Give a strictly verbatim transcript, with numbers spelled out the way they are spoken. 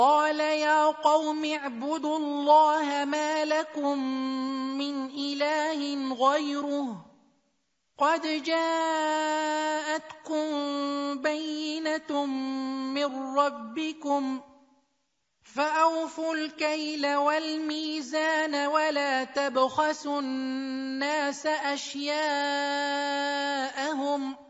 قال يا قوم اعبدوا الله ما لكم من إله غيره قد جاءتكم بينة من ربكم فأوفوا الكيل والميزان ولا تبخسوا الناس أشياءهم